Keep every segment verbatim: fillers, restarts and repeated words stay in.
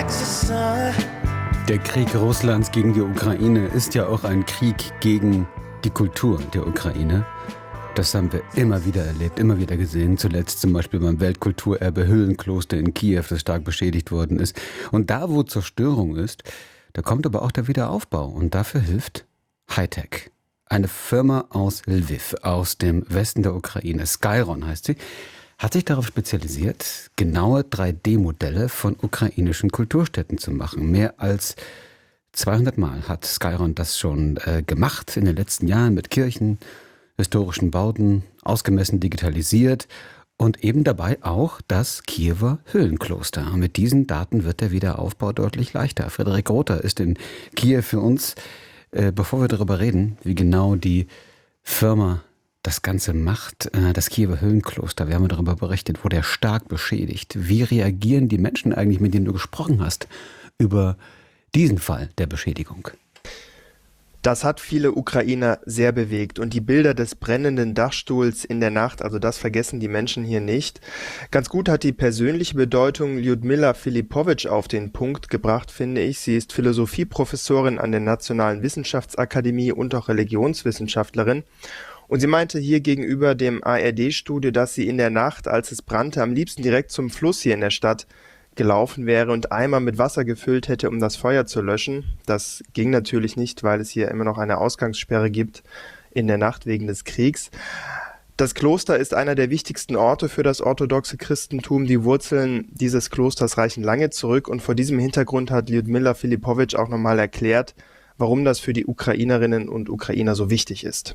Der Krieg Russlands gegen die Ukraine ist ja auch ein Krieg gegen die Kultur der Ukraine. Das haben wir immer wieder erlebt, immer wieder gesehen. Zuletzt zum Beispiel beim Weltkulturerbe Höhlenkloster in Kiew, das stark beschädigt worden ist. Und da, wo Zerstörung ist, da kommt aber auch der Wiederaufbau. Und dafür hilft Hightech. Eine Firma aus Lviv, aus dem Westen der Ukraine, Skyron heißt sie, hat sich darauf spezialisiert, genaue drei D Modelle von ukrainischen Kulturstätten zu machen. Mehr als zweihundert Mal hat Skyron das schon äh, gemacht in den letzten Jahren mit Kirchen, historischen Bauten, ausgemessen digitalisiert und eben dabei auch das Kiewer Höhlenkloster. Und mit diesen Daten wird der Wiederaufbau deutlich leichter. Frederik Rother ist in Kiew für uns. Äh, bevor wir darüber reden, wie genau die Firma das Ganze macht, äh, das Kiewer Höhlenkloster, wir haben darüber berichtet, wurde er stark beschädigt. Wie reagieren die Menschen eigentlich, mit denen du gesprochen hast, über diesen Fall der Beschädigung? Das hat viele Ukrainer sehr bewegt und die Bilder des brennenden Dachstuhls in der Nacht, also das vergessen die Menschen hier nicht. Ganz gut hat die persönliche Bedeutung Lyudmila Filipovic auf den Punkt gebracht, finde ich. Sie ist Philosophieprofessorin an der Nationalen Wissenschaftsakademie und auch Religionswissenschaftlerin. Und sie meinte hier gegenüber dem A R D-Studio, dass sie in der Nacht, als es brannte, am liebsten direkt zum Fluss hier in der Stadt gelaufen wäre und Eimer mit Wasser gefüllt hätte, um das Feuer zu löschen. Das ging natürlich nicht, weil es hier immer noch eine Ausgangssperre gibt in der Nacht wegen des Kriegs. Das Kloster ist einer der wichtigsten Orte für das orthodoxe Christentum. Die Wurzeln dieses Klosters reichen lange zurück und vor diesem Hintergrund hat Lyudmila Filipovic auch nochmal erklärt, warum das für die Ukrainerinnen und Ukrainer so wichtig ist.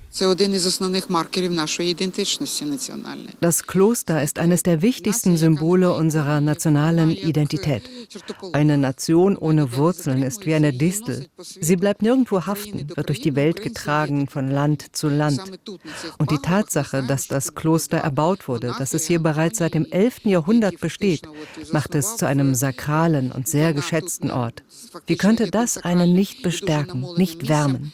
Das Kloster ist eines der wichtigsten Symbole unserer nationalen Identität. Eine Nation ohne Wurzeln ist wie eine Distel. Sie bleibt nirgendwo haften, wird durch die Welt getragen, von Land zu Land. Und die Tatsache, dass das Kloster erbaut wurde, dass es hier bereits seit dem elften Jahrhundert besteht, macht es zu einem sakralen und sehr geschätzten Ort. Wie könnte das einen nicht bestärken, nicht wärmen?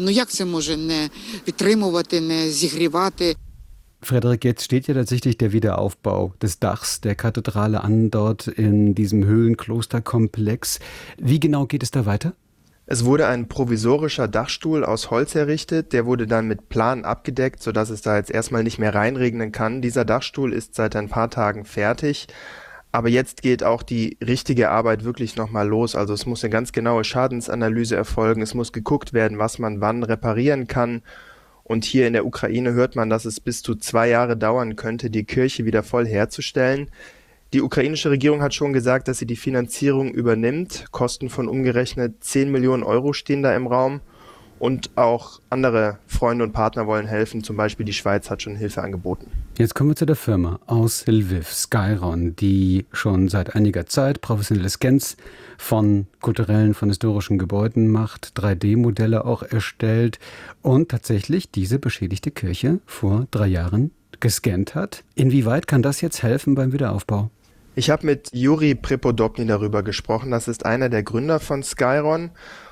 Frederik, jetzt steht ja tatsächlich der Wiederaufbau des Dachs der Kathedrale an, dort in diesem Höhlenklosterkomplex. Wie genau geht es da weiter? Es wurde ein provisorischer Dachstuhl aus Holz errichtet, der wurde dann mit Plan abgedeckt, sodass es da jetzt erstmal nicht mehr reinregnen kann. Dieser Dachstuhl ist seit ein paar Tagen fertig. Aber jetzt geht auch die richtige Arbeit wirklich nochmal los. Also es muss eine ganz genaue Schadensanalyse erfolgen. Es muss geguckt werden, was man wann reparieren kann. Und hier in der Ukraine hört man, dass es bis zu zwei Jahre dauern könnte, die Kirche wieder voll herzustellen. Die ukrainische Regierung hat schon gesagt, dass sie die Finanzierung übernimmt. Kosten von umgerechnet zehn Millionen Euro stehen da im Raum. Und auch andere Freunde und Partner wollen helfen. Zum Beispiel die Schweiz hat schon Hilfe angeboten. Jetzt kommen wir zu der Firma aus Lviv, Skyron, die schon seit einiger Zeit professionelle Scans von kulturellen, von historischen Gebäuden macht, drei D Modelle auch erstellt und tatsächlich diese beschädigte Kirche vor drei Jahren gescannt hat. Inwieweit kann das jetzt helfen beim Wiederaufbau? Ich habe mit Juri Prepodobny darüber gesprochen. Das ist einer der Gründer von Skyron.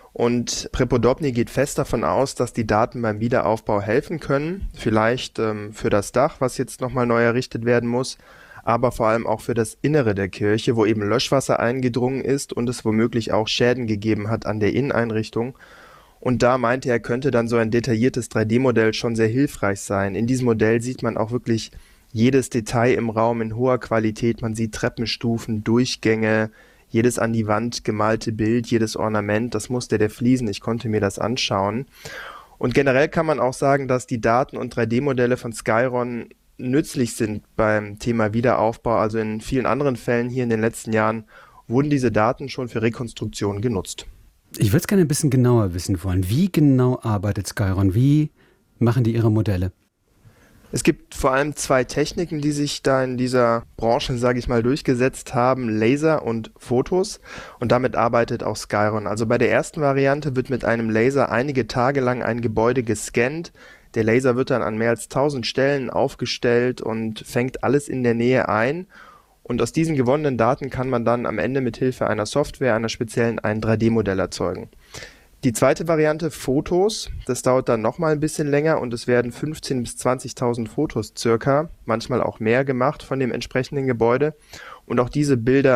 Und Prepodobny geht fest davon aus, dass die Daten beim Wiederaufbau helfen können. Vielleicht ähm, für das Dach, was jetzt nochmal neu errichtet werden muss, aber vor allem auch für das Innere der Kirche, wo eben Löschwasser eingedrungen ist und es womöglich auch Schäden gegeben hat an der Inneneinrichtung. Und da meinte er, könnte dann so ein detailliertes drei D Modell schon sehr hilfreich sein. In diesem Modell sieht man auch wirklich jedes Detail im Raum in hoher Qualität. Man sieht Treppenstufen, Durchgänge, jedes an die Wand gemalte Bild, jedes Ornament, das Muster der Fliesen, ich konnte mir das anschauen. Und generell kann man auch sagen, dass die Daten und drei D Modelle von Skyron nützlich sind beim Thema Wiederaufbau. Also in vielen anderen Fällen hier in den letzten Jahren wurden diese Daten schon für Rekonstruktion genutzt. Ich würde es gerne ein bisschen genauer wissen wollen. Wie genau arbeitet Skyron? Wie machen die ihre Modelle? Es gibt vor allem zwei Techniken, die sich da in dieser Branche, sage ich mal, durchgesetzt haben, Laser und Fotos. Und damit arbeitet auch Skyron. Also bei der ersten Variante wird mit einem Laser einige Tage lang ein Gebäude gescannt. Der Laser wird dann an mehr als tausend Stellen aufgestellt und fängt alles in der Nähe ein. Und aus diesen gewonnenen Daten kann man dann am Ende mit Hilfe einer Software, einer speziellen, ein drei D Modell erzeugen. Die zweite Variante, Fotos, das dauert dann nochmal ein bisschen länger und es werden fünfzehntausend bis zwanzigtausend Fotos circa, manchmal auch mehr gemacht von dem entsprechenden Gebäude. Und auch diese Bilder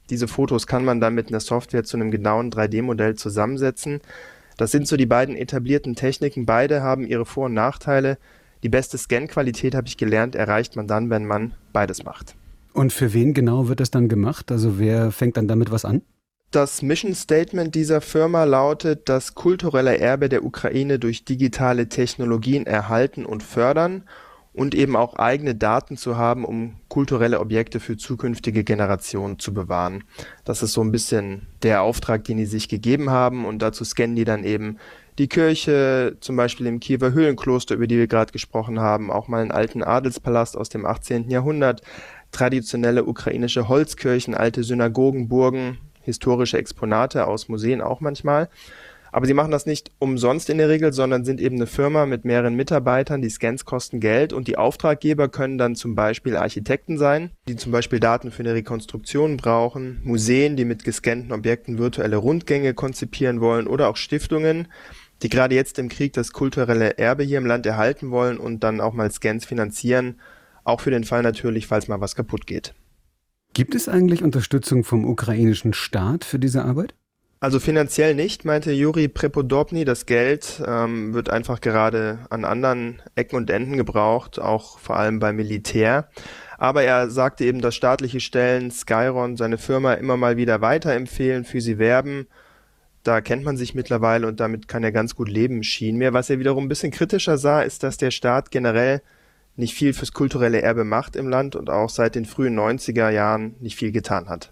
Diese Fotos kann man dann mit einer Software zu einem genauen drei D Modell zusammensetzen. Das sind so die beiden etablierten Techniken. Beide haben ihre Vor- und Nachteile. Die beste Scan-Qualität, habe ich gelernt, erreicht man dann, wenn man beides macht. Und für wen genau wird das dann gemacht? Also wer fängt dann damit was an? Das Mission Statement dieser Firma lautet, das kulturelle Erbe der Ukraine durch digitale Technologien erhalten und fördern und eben auch eigene Daten zu haben, um kulturelle Objekte für zukünftige Generationen zu bewahren. Das ist so ein bisschen der Auftrag, den die sich gegeben haben, und dazu scannen die dann eben die Kirche, zum Beispiel im Kiewer Höhlenkloster, über die wir gerade gesprochen haben, auch mal einen alten Adelspalast aus dem achtzehnten Jahrhundert, traditionelle ukrainische Holzkirchen, alte Synagogen, Burgen, historische Exponate aus Museen auch manchmal. Aber sie machen das nicht umsonst in der Regel, sondern sind eben eine Firma mit mehreren Mitarbeitern. Die Scans kosten Geld und die Auftraggeber können dann zum Beispiel Architekten sein, die zum Beispiel Daten für eine Rekonstruktion brauchen, Museen, die mit gescannten Objekten virtuelle Rundgänge konzipieren wollen, oder auch Stiftungen, die gerade jetzt im Krieg das kulturelle Erbe hier im Land erhalten wollen und dann auch mal Scans finanzieren, auch für den Fall natürlich, falls mal was kaputt geht. Gibt es eigentlich Unterstützung vom ukrainischen Staat für diese Arbeit? Also finanziell nicht, meinte Juri Prepodobny. Das Geld ähm, wird einfach gerade an anderen Ecken und Enden gebraucht, auch vor allem beim Militär. Aber er sagte eben, dass staatliche Stellen Skyron, seine Firma, immer mal wieder weiterempfehlen, für sie werben. Da kennt man sich mittlerweile und damit kann er ganz gut leben, schien mir. Was er wiederum ein bisschen kritischer sah, ist, dass der Staat generell nicht viel fürs kulturelle Erbe macht im Land und auch seit den frühen neunziger Jahren nicht viel getan hat.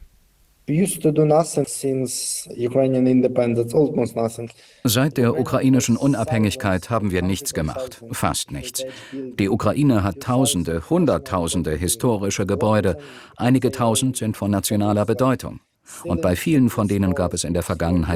Seit der ukrainischen Unabhängigkeit haben wir nichts gemacht, fast nichts. Die Ukraine hat Tausende, Hunderttausende historische Gebäude, einige Tausend sind von nationaler Bedeutung. Und bei vielen von denen gab es in der Vergangenheit